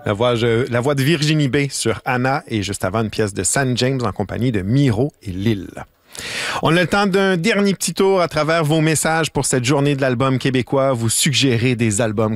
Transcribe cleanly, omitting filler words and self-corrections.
La voix de Virginie B sur Anna et juste avant une pièce de San James en compagnie de Miro et Lille. On a le temps d'un dernier petit tour à travers vos messages pour cette journée de l'album québécois. Vous suggérez des albums